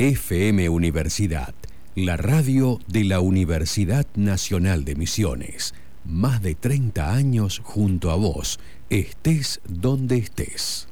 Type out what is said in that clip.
FM Universidad, la radio de la Universidad Nacional de Misiones. Más de 30 años junto a vos, estés donde estés.